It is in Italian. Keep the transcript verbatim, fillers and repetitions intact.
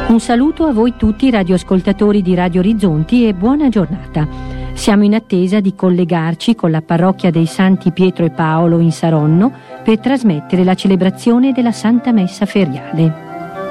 Un saluto a voi tutti radioascoltatori di Radio Orizzonti e buona giornata. Siamo in attesa di collegarci con la parrocchia dei Santi Pietro e Paolo in Saronno per trasmettere la celebrazione della Santa Messa Feriale.